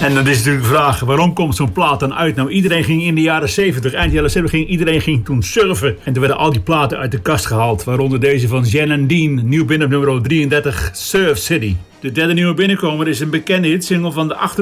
En dan is natuurlijk de vraag, waarom komt zo'n plaat dan uit? Nou, iedereen ging in de jaren 70, eind jaren 70, iedereen ging toen surfen. En toen werden al die platen uit de kast gehaald. Waaronder deze van Jen en Dean, nieuw binnen op nummer 33, Surf City. De derde nieuwe binnenkomer is een bekende hitsingle van de